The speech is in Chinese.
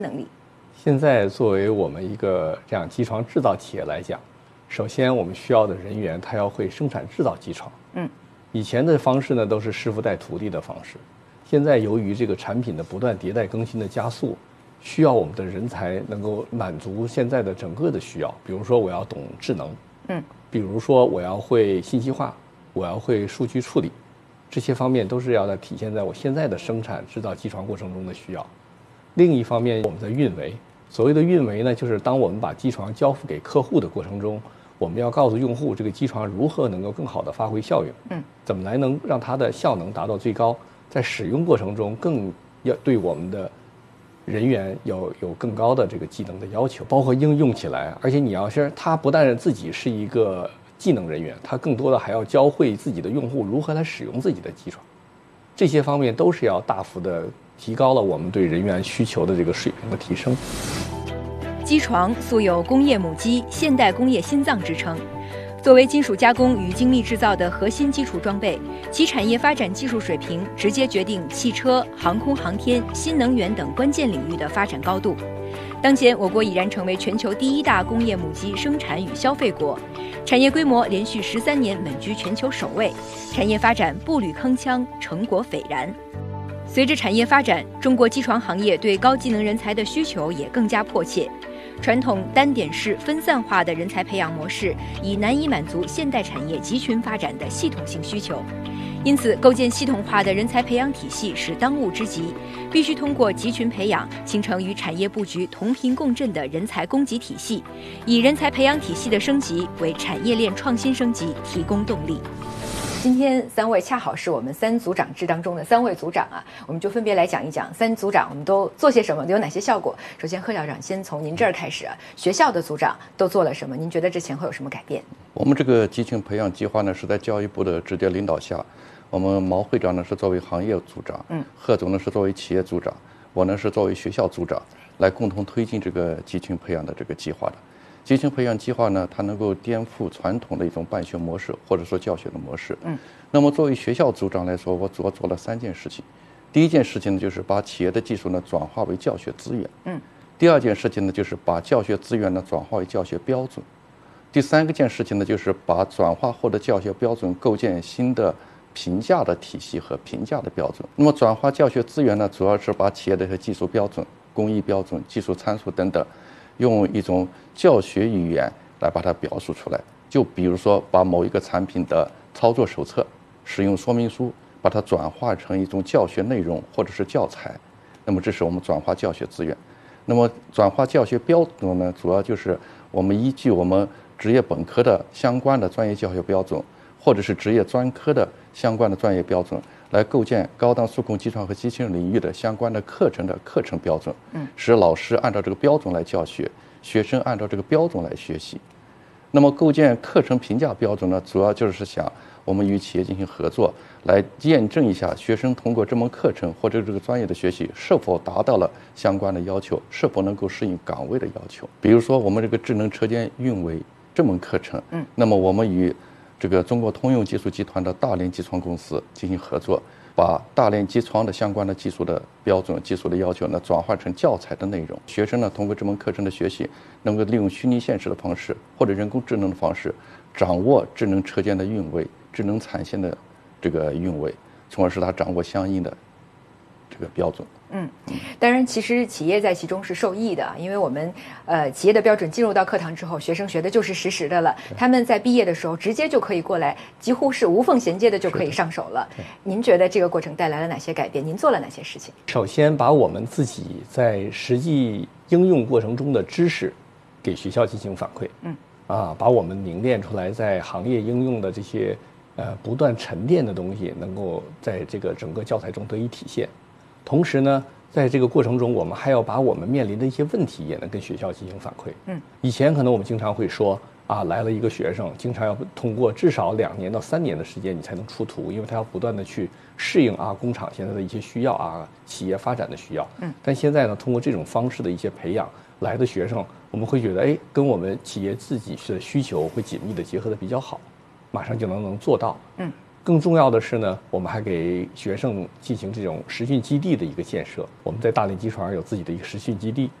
能力？ 现在作为我们一个这样机床制造企业来讲，首先我们需要的人员他要会生产制造机床。以前的方式呢都是师傅带徒弟的方式，现在由于这个产品的不断迭代更新的加速，需要我们的人才能够满足现在的整个的需要。比如说我要懂智能，比如说我要会信息化，我要会数据处理，这些方面都是要体现在我现在的生产制造机床过程中的需要。另一方面，我们的运维，所谓的运维呢，就是当我们把机床交付给客户的过程中，我们要告诉用户这个机床如何能够更好的发挥效用，怎么来能让它的效能达到最高，在使用过程中更要对我们的人员有更高的这个技能的要求，包括应用起来。而且你要是他不但自己是一个技能人员，他更多的还要教会自己的用户如何来使用自己的机床，这些方面都是要大幅的提高了我们对人员需求的这个水平的提升。 机床素有工业母机、现代工业心脏之称，作为金属加工与精密制造的核心基础装备，其产业发展技术水平直接决定汽车、航空航天、新能源等关键领域的发展高度。当前，我国已然成为全球第一大工业母机生产与消费国，产业规模连续13年稳居全球首位，产业发展步履铿锵，成果斐然。随着产业发展，中国机床行业对高技能人才的需求也更加迫切。传统单点式分散化的人才培养模式已难以满足现代产业集群发展的系统性需求，因此构建系统化的人才培养体系是当务之急，必须通过集群培养形成与产业布局同频共振的人才供给体系，以人才培养体系的升级为产业链创新升级提供动力。今天3位恰好是我们3组长制当中的3位组长啊，我们就分别来讲一讲3组长我们都做些什么，有哪些效果。首先贺校长先从您这儿开始啊，学校的组长都做了什么？您觉得这前后有什么改变？ 我们这个集群培养计划呢，是在教育部的直接领导下，我们毛会长呢是作为行业组长，贺总呢是作为企业组长，我呢是作为学校组长，来共同推进这个集群培养的这个计划的。集群培养计划呢，它能够颠覆传统的一种办学模式，或者说教学的模式。那么作为学校组长来说，我主要做了3件事情。第一件事情呢，就是把企业的技术呢转化为教学资源。第二件事情呢，就是把教学资源呢转化为教学标准。第三件事情呢，就是把转化后的教学标准构建新的评价的体系和评价的标准。那么转化教学资源呢，主要是把企业的技术标准、工艺标准、技术参数等等，用一种教学语言来把它表述出来。就比如说，把某一个产品的操作手册、使用说明书，把它转化成一种教学内容或者是教材。那么这是我们转化教学资源。那么转化教学标准呢，主要就是我们依据我们职业本科的相关的专业教学标准，或者是职业专科的相关的专业标准，来构建高档数控机床和机器人领域的相关的课程的课程标准，使老师按照这个标准来教学，学生按照这个标准来学习。那么构建课程评价标准呢，主要就是想我们与企业进行合作，来验证一下学生通过这门课程或者这个专业的学习是否达到了相关的要求，是否能够适应岗位的要求。比如说我们这个智能车间运维这门课程，那么我们与这个中国通用技术集团的大连机床公司进行合作，把大连机床的相关的技术的标准、技术的要求呢，转换成教材的内容。学生呢，通过这门课程的学习，能够利用虚拟现实的方式或者人工智能的方式，掌握智能车间的运维、智能产线的这个运维，从而使他掌握相应的这个标准。 当然，其实企业在其中是受益的，因为我们企业的标准进入到课堂之后，学生学的就是实时的了，他们在毕业的时候直接就可以过来，几乎是无缝衔接的就可以上手了。您觉得这个过程带来了哪些改变？您做了哪些事情？ 首先，把我们自己在实际应用过程中的知识给学校进行反馈，把我们凝练出来在行业应用的这些不断沉淀的东西，能够在这个整个教材中得以体现。同时呢，在这个过程中，我们还要把我们面临的一些问题也能跟学校进行反馈。以前可能我们经常会说来了一个学生，经常要通过至少2年到3年的时间你才能出图，因为他要不断的去适应工厂现在的一些需要企业发展的需要。但现在呢，通过这种方式的一些培养来的学生，我们会觉得跟我们企业自己的需求会紧密的结合的比较好，马上就能做到。 更重要的是呢，我们还给学生进行这种实训基地的一个建设。我们在大连机床有自己的一个实训基地。